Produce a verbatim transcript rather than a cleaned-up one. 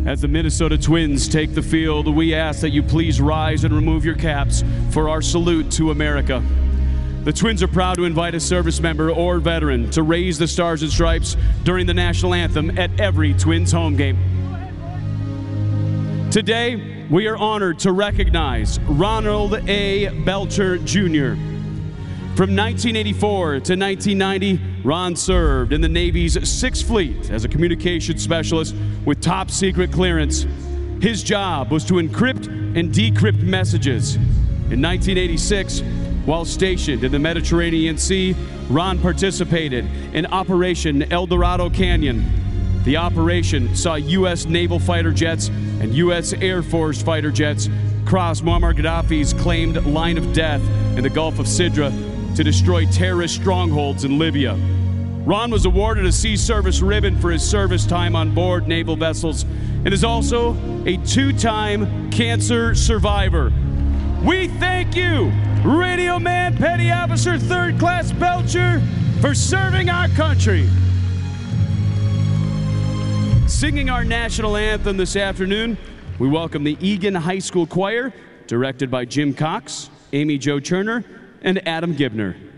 As the Minnesota Twins take the field, we ask that you please rise and remove your caps for our salute to America. The Twins are proud to invite a service member or veteran to raise the Stars and Stripes during the national anthem at every Twins home game. Today, we are honored to recognize Ronald A. Belcher, Junior From nineteen eighty-four to nineteen ninety, Ron served in the Navy's Sixth Fleet as a communications specialist with top secret clearance. His job was to encrypt and decrypt messages. In nineteen eighty-six, while stationed in the Mediterranean Sea, Ron participated in Operation El Dorado Canyon. The operation saw U S naval fighter jets and U S Air Force fighter jets cross Muammar Gaddafi's claimed line of death in the Gulf of Sidra to destroy terrorist strongholds in Libya. Ron was awarded a Sea Service Ribbon for his service time on board naval vessels and is also a two-time cancer survivor. We thank you, Radio Man Petty Officer Third Class Belcher, for serving our country. Singing our national anthem this afternoon, we welcome the Eagan High School Choir, directed by Jim Cox, Amy Jo Turner, and Adam Gibner.